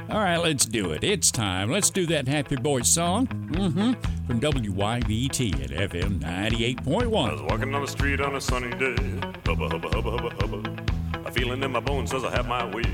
All right, let's do it. It's time. Let's do that Happy Boys song. From WYBT at FM 98.1. I was walking on the street on a sunny day. Hubba, hubba, hubba, hubba, hubba. A feeling in my bones says I have my way.